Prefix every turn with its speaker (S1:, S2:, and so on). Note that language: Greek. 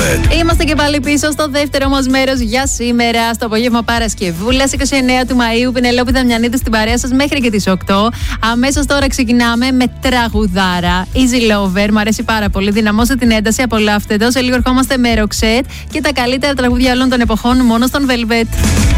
S1: Velvet.
S2: Είμαστε και πάλι πίσω στο δεύτερο μας μέρος για σήμερα, στο απόγευμα Παρασκευούλας, 29 του Μαΐου. Πινελόπη Δαμιανίδου στην παρέα σας μέχρι και τις 8. Αμέσως τώρα ξεκινάμε με τραγουδάρα. Easy Lover, μου αρέσει πάρα πολύ. Δυναμώστε την ένταση, απολαύστε το. Σε λίγο ερχόμαστε με Roxette και τα καλύτερα τραγούδια όλων των εποχών μόνο στον Velvet.